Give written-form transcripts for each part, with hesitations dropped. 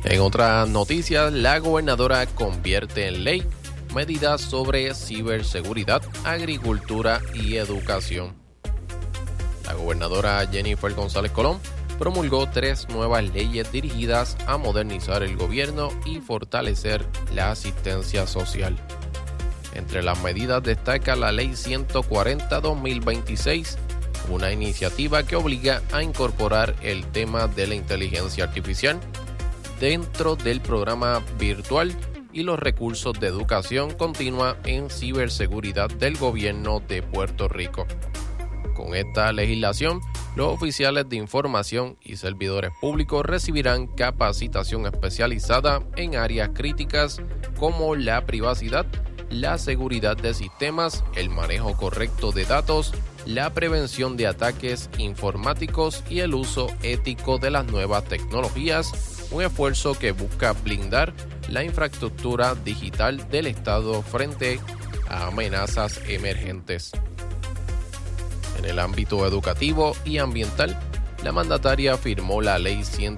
En otras noticias, la gobernadora convierte en ley medidas sobre ciberseguridad, agricultura y educación. La gobernadora Jennifer González Colón promulgó 3 nuevas leyes dirigidas a modernizar el gobierno y fortalecer la asistencia social. Entre las medidas destaca la Ley 140-2026, una iniciativa que obliga a incorporar el tema de la inteligencia artificial dentro del programa virtual y los recursos de educación continua en ciberseguridad del gobierno de Puerto Rico. Con esta legislación, los oficiales de información y servidores públicos recibirán capacitación especializada en áreas críticas como la privacidad, la seguridad de sistemas, el manejo correcto de datos, la prevención de ataques informáticos y el uso ético de las nuevas tecnologías, un esfuerzo que busca blindar la infraestructura digital del Estado frente a amenazas emergentes. En el ámbito educativo y ambiental, la mandataria firmó la Ley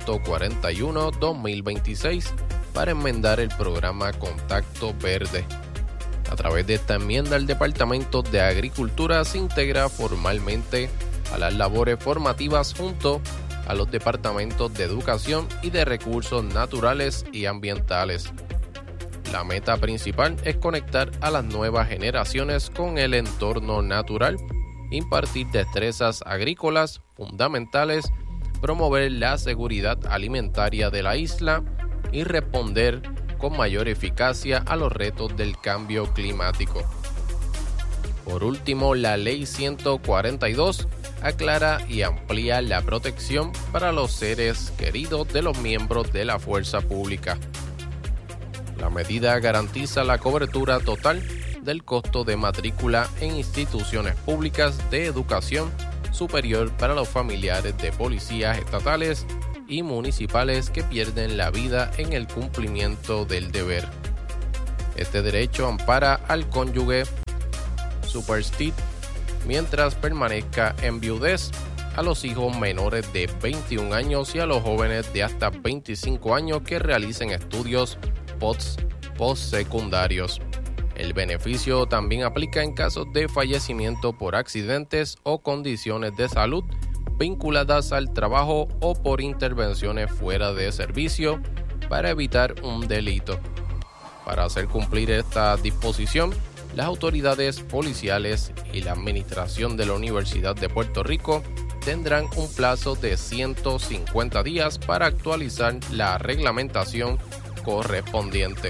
141-2026 para enmendar el programa Contacto Verde. A través de esta enmienda, el Departamento de Agricultura se integra formalmente a las labores formativas junto a los departamentos de Educación y de Recursos Naturales y Ambientales. La meta principal es conectar a las nuevas generaciones con el entorno natural, impartir destrezas agrícolas fundamentales, promover la seguridad alimentaria de la isla y responder con mayor eficacia a los retos del cambio climático. Por último, la Ley 142 aclara y amplía la protección para los seres queridos de los miembros de la fuerza pública. La medida garantiza la cobertura total del costo de matrícula en instituciones públicas de educación superior para los familiares de policías estatales y municipales que pierden la vida en el cumplimiento del deber. Este derecho ampara al cónyuge superstite mientras permanezca en viudez, a los hijos menores de 21 años y a los jóvenes de hasta 25 años que realicen estudios postsecundarios. El beneficio también aplica en casos de fallecimiento por accidentes o condiciones de salud vinculadas al trabajo o por intervenciones fuera de servicio para evitar un delito. Para hacer cumplir esta disposición, las autoridades policiales y la administración de la Universidad de Puerto Rico tendrán un plazo de 150 días para actualizar la reglamentación correspondiente.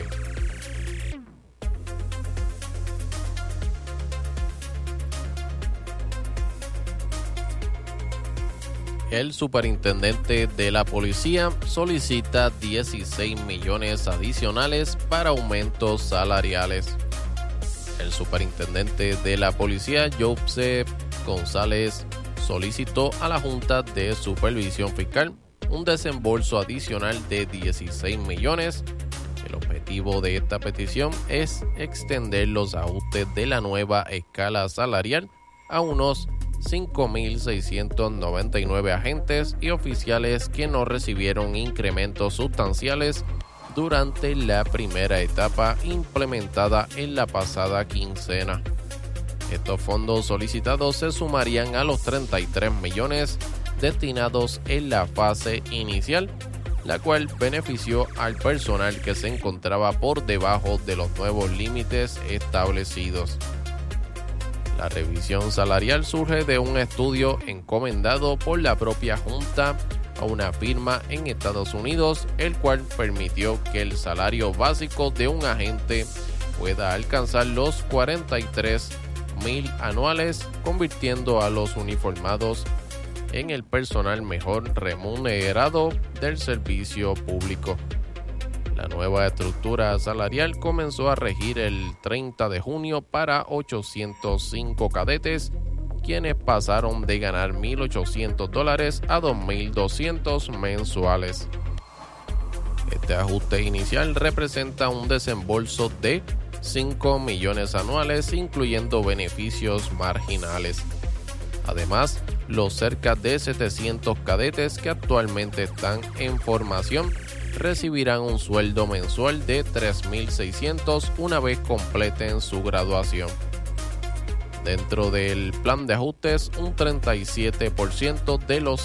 El superintendente de la policía solicita 16 millones adicionales para aumentos salariales. El superintendente de la policía, Joseph González, solicitó a la Junta de Supervisión Fiscal un desembolso adicional de 16 millones. El objetivo de esta petición es extender los ajustes de la nueva escala salarial a unos 5.699 agentes y oficiales que no recibieron incrementos sustanciales durante la primera etapa implementada en la pasada quincena. Estos fondos solicitados se sumarían a los 33 millones destinados en la fase inicial, la cual benefició al personal que se encontraba por debajo de los nuevos límites establecidos. La revisión salarial surge de un estudio encomendado por la propia Junta a una firma en Estados Unidos, el cual permitió que el salario básico de un agente pueda alcanzar los 43,000 anuales, convirtiendo a los uniformados en el personal mejor remunerado del servicio público. La nueva estructura salarial comenzó a regir el 30 de junio para 805 cadetes, quienes pasaron de ganar $1,800 a $2,200 mensuales. Este ajuste inicial representa un desembolso de 5 millones anuales, incluyendo beneficios marginales. Además, los cerca de 700 cadetes que actualmente están en formación recibirán un sueldo mensual de $3,600 una vez completen su graduación. Dentro del plan de ajustes, un 37% de los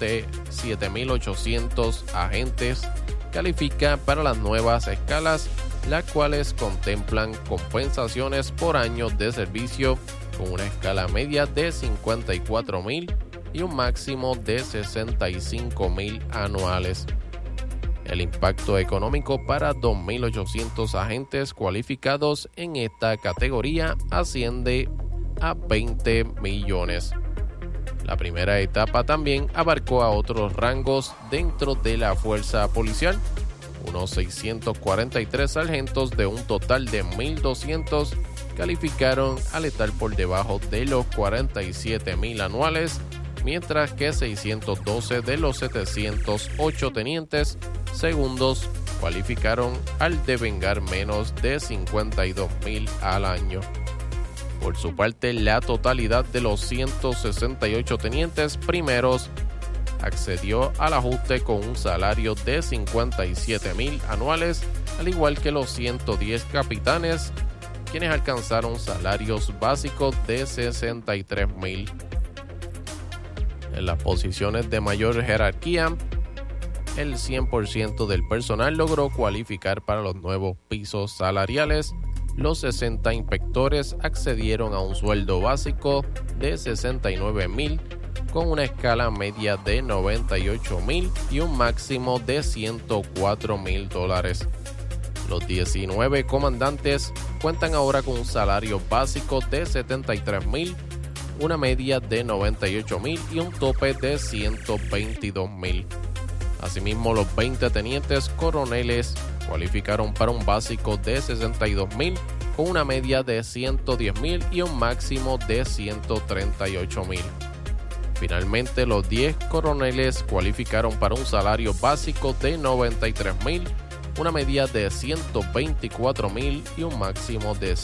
7,800 agentes califica para las nuevas escalas, las cuales contemplan compensaciones por años de servicio con una escala media de 54,000 y un máximo de 65,000 anuales. El impacto económico para 2,800 agentes cualificados en esta categoría asciende a 20 millones. La primera etapa también abarcó a otros rangos dentro de la fuerza policial. Unos 643 sargentos de un total de 1,200 calificaron al estar por debajo de los 47,000 anuales, mientras que 612 de los 708 tenientes segundos cualificaron al devengar menos de 52,000 al año. Por su parte, la totalidad de los 168 tenientes primeros accedió al ajuste con un salario de 57,000 anuales, al igual que los 110 capitanes, quienes alcanzaron salarios básicos de 63,000. En las posiciones de mayor jerarquía, el 100% del personal logró cualificar para los nuevos pisos salariales. Los 60 inspectores accedieron a un sueldo básico de 69,000 con una escala media de 98,000 y un máximo de $104,000. Los 19 comandantes cuentan ahora con un salario básico de 73,000, una media de 98,000 y un tope de 122,000. Asimismo, los 20 tenientes coroneles cualificaron para un básico de 62,000 con una media de 110,000 y un máximo de 138,000. Finalmente, los 10 coroneles cualificaron para un salario básico de 93,000, una media de 124,000 y un máximo de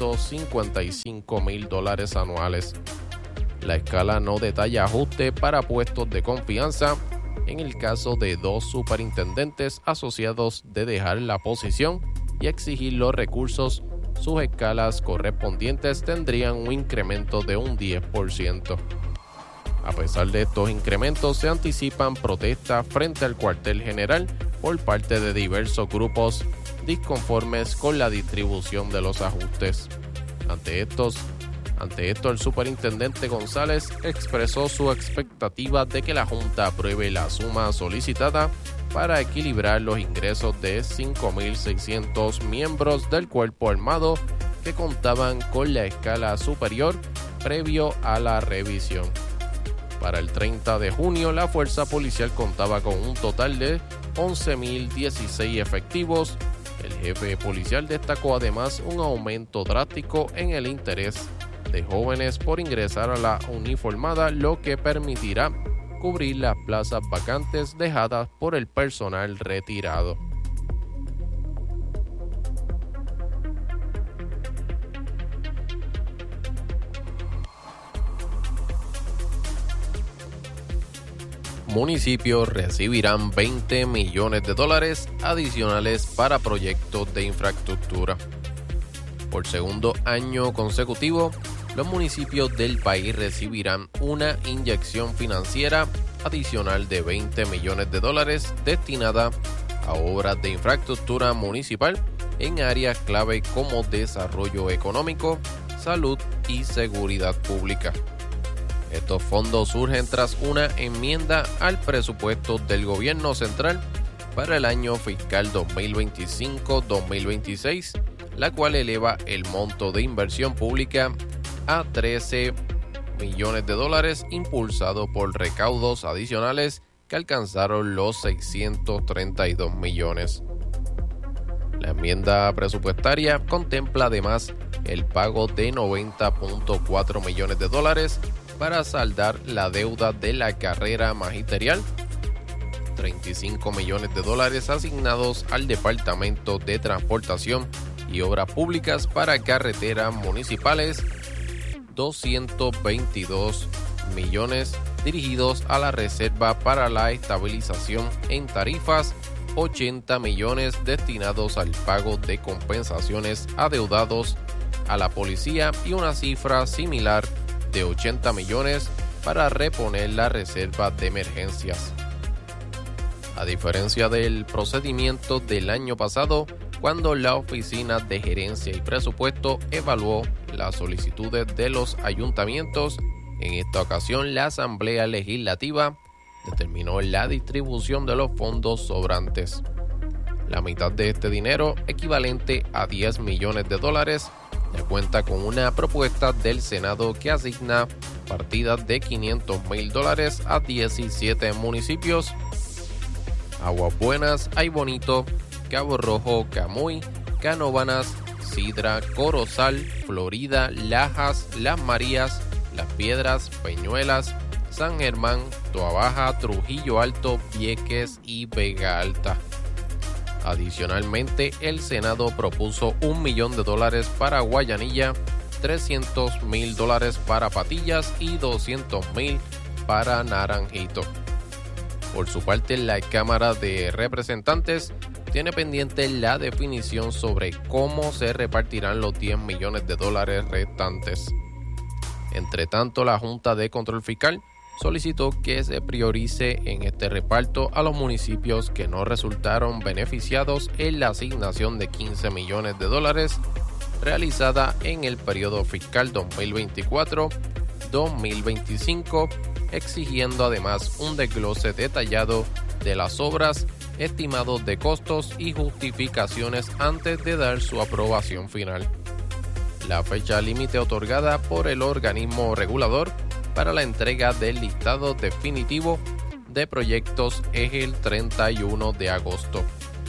$155,000 anuales. La escala no detalla ajuste para puestos de confianza en el caso de 2 superintendentes asociados de dejar la posición y exigir los recursos. Sus escalas correspondientes tendrían un incremento de un 10%. A pesar de estos incrementos, se anticipan protestas frente al cuartel general por parte de diversos grupos disconformes con la distribución de los ajustes. Ante esto, el superintendente González expresó su expectativa de que la Junta apruebe la suma solicitada para equilibrar los ingresos de 5,600 miembros del Cuerpo Armado que contaban con la escala superior previo a la revisión. Para el 30 de junio, la fuerza policial contaba con un total de 11,016 efectivos. El jefe policial destacó además un aumento drástico en el interés de jóvenes por ingresar a la uniformada, lo que permitirá cubrir las plazas vacantes dejadas por el personal retirado. Municipios recibirán $20 millones adicionales para proyectos de infraestructura. Por segundo año consecutivo, los municipios del país recibirán una inyección financiera adicional de $20 millones destinada a obras de infraestructura municipal en áreas clave como desarrollo económico, salud y seguridad pública. Estos fondos surgen tras una enmienda al presupuesto del gobierno central para el año fiscal 2025-2026, la cual eleva el monto de inversión pública a $13 millones, impulsado por recaudos adicionales que alcanzaron los 632 millones. La enmienda presupuestaria contempla además el pago de $90.4 millones para saldar la deuda de la carrera magisterial, $35 millones asignados al Departamento de Transportación y Obras Públicas para carreteras municipales, 222 millones dirigidos a la Reserva para la Estabilización en Tarifas, 80 millones destinados al pago de compensaciones adeudados a la policía y una cifra similar de 80 millones para reponer la reserva de emergencias. A diferencia del procedimiento del año pasado, cuando la Oficina de Gerencia y Presupuesto evaluó las solicitudes de los ayuntamientos, en esta ocasión la Asamblea Legislativa determinó la distribución de los fondos sobrantes. La mitad de este dinero, equivalente a $10 millones, ya cuenta con una propuesta del Senado que asigna partidas de $500,000 a 17 municipios: Aguas Buenas, Ay Bonito, Cabo Rojo, Camuy, Canóvanas, Sidra, Corozal, Florida, Lajas, Las Marías, Las Piedras, Peñuelas, San Germán, Toabaja, Trujillo Alto, Vieques y Vega Alta. Adicionalmente, el Senado propuso $1 millón para Guayanilla, $300,000 para Patillas y $200,000 para Naranjito. Por su parte, la Cámara de Representantes tiene pendiente la definición sobre cómo se repartirán los $10 millones restantes. Entre tanto, la Junta de Control Fiscal solicitó que se priorice en este reparto a los municipios que no resultaron beneficiados en la asignación de $15 millones realizada en el periodo fiscal 2024-2025, exigiendo además un desglose detallado de las obras, estimados de costos y justificaciones antes de dar su aprobación final. La fecha límite otorgada por el organismo regulador para la entrega del listado definitivo de proyectos es el 31 de agosto.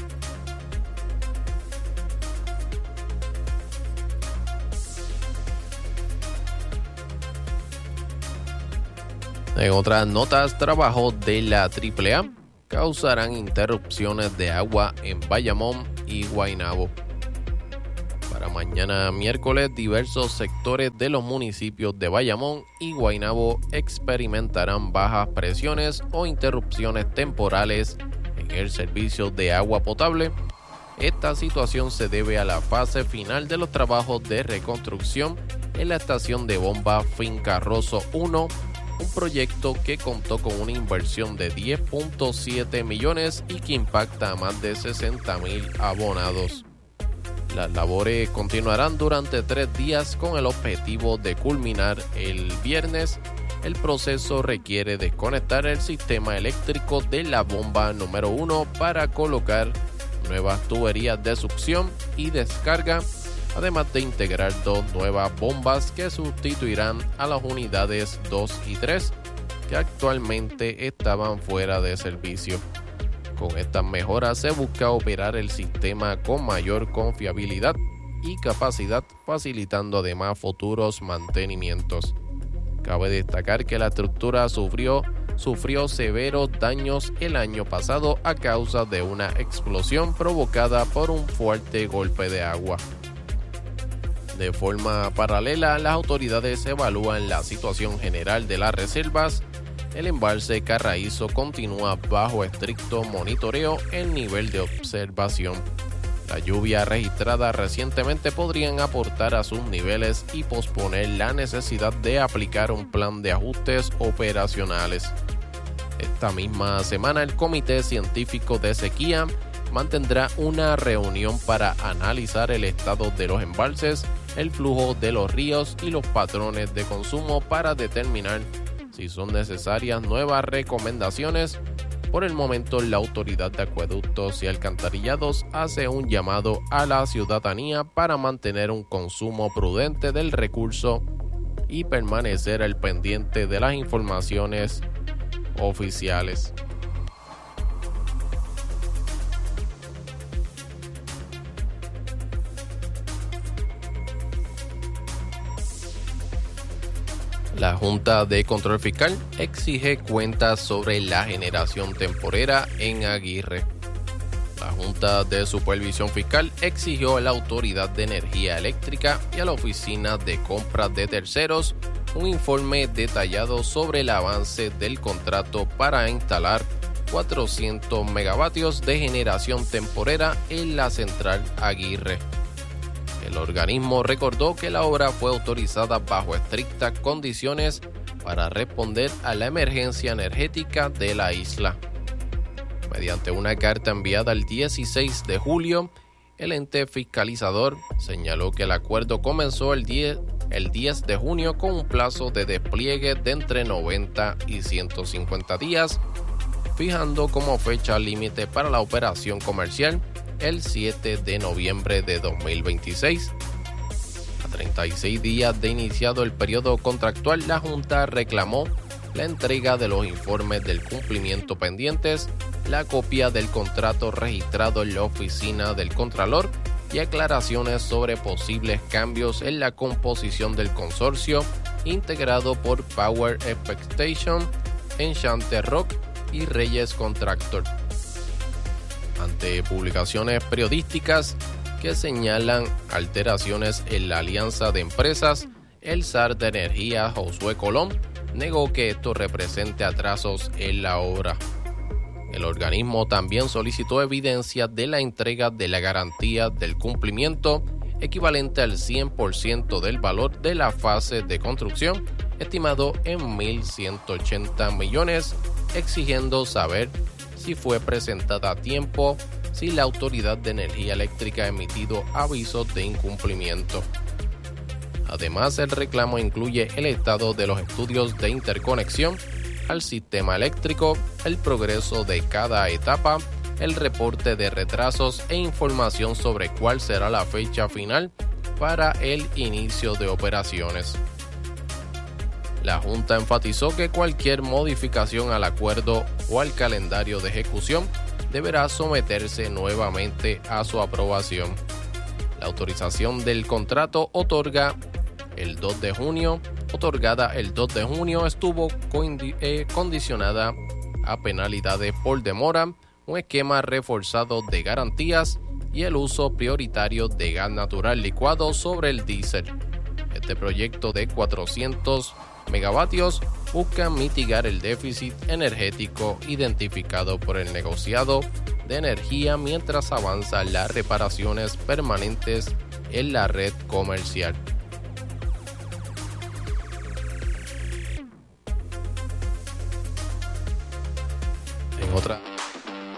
En otras notas, trabajos de la AAA causarán interrupciones de agua en Bayamón y Guaynabo. Para mañana miércoles, diversos sectores de los municipios de Bayamón y Guaynabo experimentarán bajas presiones o interrupciones temporales en el servicio de agua potable. Esta situación se debe a la fase final de los trabajos de reconstrucción en la estación de bomba Finca Rosso 1, un proyecto que contó con una inversión de $10.7 millones y que impacta a más de 60,000 abonados. Las labores continuarán durante 3 días con el objetivo de culminar el viernes. El proceso requiere desconectar el sistema eléctrico de la bomba número 1 para colocar nuevas tuberías de succión y descarga, además de integrar 2 nuevas bombas que sustituirán a las unidades 2 y 3 que actualmente estaban fuera de servicio. Con estas mejoras se busca operar el sistema con mayor confiabilidad y capacidad, facilitando además futuros mantenimientos. Cabe destacar que la estructura sufrió severos daños el año pasado a causa de una explosión provocada por un fuerte golpe de agua. De forma paralela, las autoridades evalúan la situación general de las reservas. El embalse Carraízo continúa bajo estricto monitoreo en nivel de observación. Las lluvias registradas recientemente podrían aportar a sus niveles y posponer la necesidad de aplicar un plan de ajustes operacionales. Esta misma semana, el Comité Científico de Sequía mantendrá una reunión para analizar el estado de los embalses, el flujo de los ríos y los patrones de consumo para determinar si son necesarias nuevas recomendaciones. Por el momento, la Autoridad de Acueductos y Alcantarillados hace un llamado a la ciudadanía para mantener un consumo prudente del recurso y permanecer al pendiente de las informaciones oficiales. La Junta de Control Fiscal exige cuentas sobre la generación temporera en Aguirre. La Junta de Supervisión Fiscal exigió a la Autoridad de Energía Eléctrica y a la Oficina de Compras de Terceros un informe detallado sobre el avance del contrato para instalar 400 megavatios de generación temporera en la central Aguirre. El organismo recordó que la obra fue autorizada bajo estrictas condiciones para responder a la emergencia energética de la isla. Mediante una carta enviada el 16 de julio, el ente fiscalizador señaló que el acuerdo comenzó el 10 de junio con un plazo de despliegue de entre 90 y 150 días, fijando como fecha límite para la operación comercial el 7 de noviembre de 2026. A 36 días de iniciado el periodo contractual, la Junta reclamó la entrega de los informes del cumplimiento pendientes, la copia del contrato registrado en la oficina del Contralor y aclaraciones sobre posibles cambios en la composición del consorcio integrado por Power Expectation, Enchanted Rock y Reyes Contractor. Ante publicaciones periodísticas que señalan alteraciones en la alianza de empresas, el SAR de Energía, Josué Colón, negó que esto represente atrasos en la obra. El organismo también solicitó evidencia de la entrega de la garantía del cumplimiento equivalente al 100% del valor de la fase de construcción, estimado en 1.180 millones, exigiendo saber si fue presentada a tiempo, si la Autoridad de Energía Eléctrica ha emitido avisos de incumplimiento. Además, el reclamo incluye el estado de los estudios de interconexión al sistema eléctrico, el progreso de cada etapa, el reporte de retrasos e información sobre cuál será la fecha final para el inicio de operaciones. La Junta enfatizó que cualquier modificación al acuerdo o al calendario de ejecución deberá someterse nuevamente a su aprobación. La autorización del contrato otorgada el 2 de junio, estuvo condicionada a penalidades por demora, un esquema reforzado de garantías y el uso prioritario de gas natural licuado sobre el diésel. Este proyecto de 400 megavatios busca mitigar el déficit energético identificado por el negociado de energía mientras avanzan las reparaciones permanentes en la red comercial. En otra